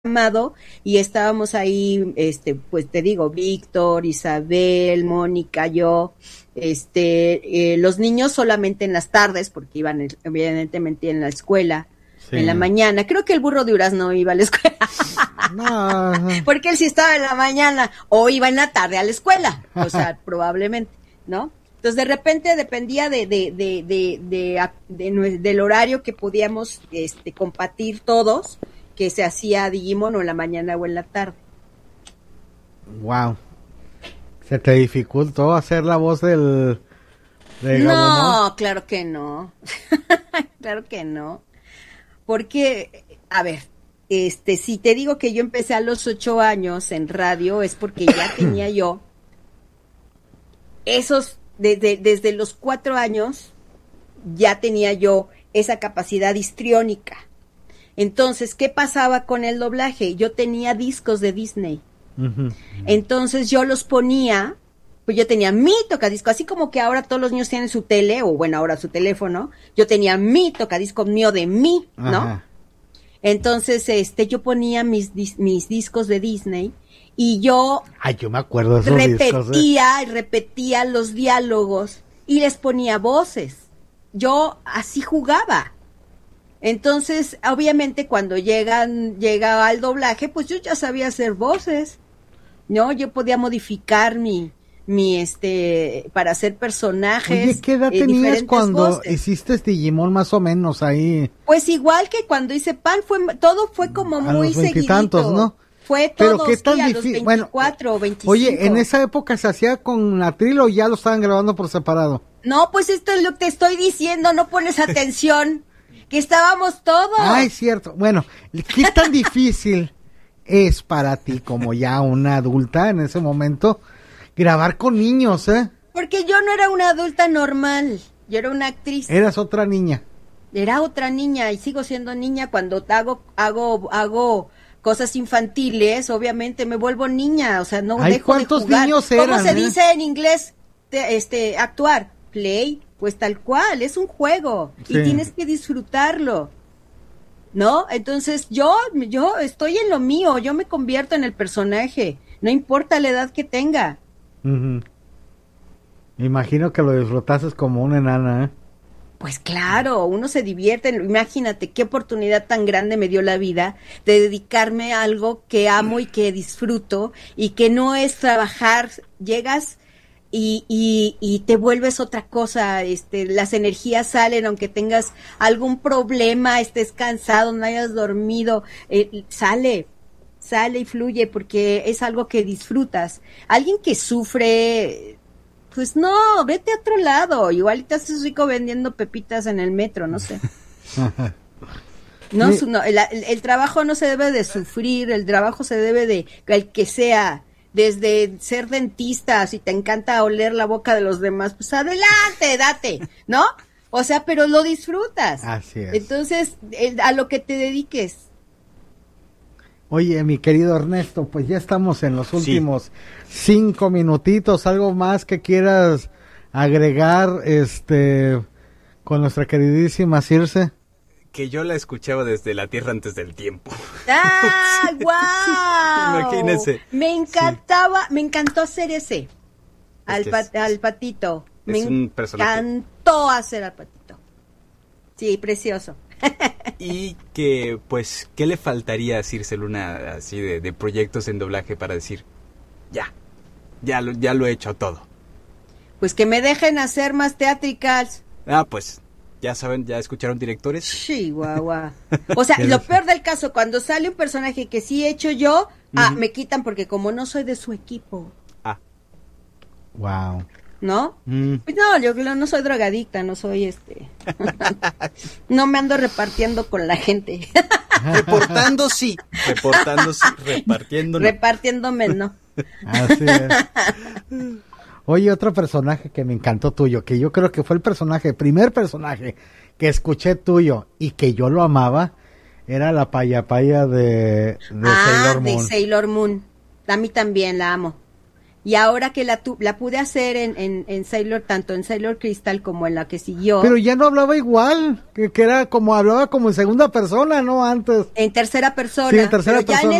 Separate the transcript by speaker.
Speaker 1: llamado y estábamos ahí, pues te digo, Víctor, Isabel, Mónica, yo, los niños solamente en las tardes, porque iban evidentemente en la escuela, sí. En la mañana. Creo que el burro de Uras no iba a la escuela. No. Porque él sí estaba en la mañana, o iba en la tarde a la escuela, o sea, probablemente, ¿no? Entonces de repente dependía del horario que podíamos compartir todos, que se hacía Digimon o en la mañana o en la tarde.
Speaker 2: Wow. ¿Se te dificultó hacer la voz de Gabumon?
Speaker 1: No, claro que no. Claro que no. Porque, a ver, si te digo que yo empecé a los 8 años en radio, es porque ya tenía yo esos, desde los 4 años, ya tenía yo esa capacidad histriónica. Entonces, ¿qué pasaba con el doblaje? Yo tenía discos de Disney. Uh-huh. Entonces yo los ponía, pues yo tenía mi tocadisco, así como que ahora todos los niños tienen su tele, o bueno, ahora su teléfono, yo tenía mi tocadisco mío de mí, ¿no? Ajá. Entonces, yo ponía mis discos de Disney y yo...
Speaker 2: Ay, yo me acuerdo de esos
Speaker 1: repetía los diálogos y les ponía voces. Yo así jugaba. Entonces, obviamente, cuando llegaba al doblaje, pues yo ya sabía hacer voces, ¿no? Yo podía modificar para hacer personajes.
Speaker 2: Oye, ¿qué edad tenías cuando voces hiciste Digimon más o menos ahí?
Speaker 1: Pues igual que cuando hice Pan, todo fue como muy seguidito.
Speaker 2: ¿No?
Speaker 1: Fue todo,
Speaker 2: pero qué tan
Speaker 1: a los 24 o 25.
Speaker 2: Oye, ¿en esa época se hacía con Atril o ya lo estaban grabando por separado?
Speaker 1: No, pues esto es lo que te estoy diciendo, no pones atención. Que estábamos todos.
Speaker 2: Ah, es cierto. Bueno, ¿qué tan difícil es para ti, como ya una adulta en ese momento, grabar con niños,
Speaker 1: Porque yo no era una adulta normal, yo era una actriz.
Speaker 2: Eras otra niña.
Speaker 1: Era otra niña y sigo siendo niña. Cuando hago cosas infantiles, obviamente me vuelvo niña, o sea, no dejo de jugar.
Speaker 2: ¿Cuántos niños eran?
Speaker 1: ¿Cómo se dice en inglés actuar? Play. Pues tal cual, es un juego y tienes que disfrutarlo, ¿no? Entonces yo estoy en lo mío, yo me convierto en el personaje, no importa la edad que tenga.
Speaker 2: Uh-huh. Imagino que lo disfrutases como una enana, ¿eh?
Speaker 1: Pues claro, uno se divierte, imagínate qué oportunidad tan grande me dio la vida de dedicarme a algo que amo y que disfruto y que no es trabajar, llegas... Y te vuelves otra cosa, las energías salen, aunque tengas algún problema, estés cansado, no hayas dormido, sale y fluye porque es algo que disfrutas. Alguien que sufre, pues no, vete a otro lado, igual te haces rico vendiendo pepitas en el metro, no sé. No, el trabajo no se debe de sufrir, el trabajo se debe de, el que sea, desde ser dentista, si te encanta oler la boca de los demás, pues adelante, date, ¿no? O sea, pero lo disfrutas.
Speaker 2: Así es.
Speaker 1: Entonces, a lo que te dediques.
Speaker 2: Oye, mi querido Ernesto, pues ya estamos en los últimos 5 minutitos, algo más que quieras agregar, con nuestra queridísima Circe.
Speaker 3: Que yo la escuchaba desde la Tierra antes del tiempo.
Speaker 1: ¡Ah, guau!
Speaker 3: Imagínense.
Speaker 1: Me encantó hacer ese. Al patito.
Speaker 3: Es un personaje.
Speaker 1: Me encantó hacer al patito. Sí, precioso.
Speaker 3: Y que, pues, ¿qué le faltaría a Circe Luna así de proyectos en doblaje para decir, ya lo he hecho todo?
Speaker 1: Pues que me dejen hacer más teatricals.
Speaker 3: Ah, pues... Ya saben, ya escucharon directores.
Speaker 1: Sí, guau. O sea, lo peor del caso, cuando sale un personaje que sí he hecho yo, me quitan porque como no soy de su equipo.
Speaker 3: Ah.
Speaker 2: Wow.
Speaker 1: ¿No? Pues no, yo no soy drogadicta, no soy no me ando repartiendo con la gente.
Speaker 3: Reportando sí, repartiendo no.
Speaker 1: Repartiéndome no.
Speaker 2: Así es. Oye, otro personaje que me encantó tuyo, que yo creo que fue el primer personaje que escuché tuyo y que yo lo amaba, era la paya de Sailor Moon.
Speaker 1: De Sailor Moon. A mí también la amo. Y ahora que la pude hacer en Sailor, tanto en Sailor Crystal como en la que siguió.
Speaker 2: Pero ya no hablaba igual, que era como hablaba como en segunda persona, ¿no? Antes.
Speaker 1: En tercera persona.
Speaker 2: Sí, en tercera
Speaker 1: pero ya
Speaker 2: persona.